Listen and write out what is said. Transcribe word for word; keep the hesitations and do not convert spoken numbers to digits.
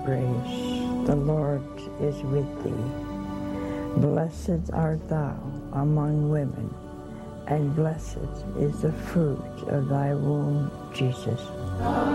grace. The Lord is with thee. Blessed art thou among women, and blessed is the fruit of thy womb, Jesus.